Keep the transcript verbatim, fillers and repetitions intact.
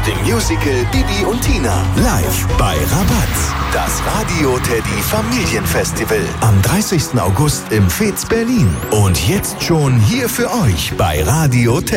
dem Musical Bibi und Tina. Live bei Rabatz. Das Radio Teddy Familienfestival. Am dreißigsten August im Fez Berlin. Und jetzt schon hier für euch bei Radio Teddy.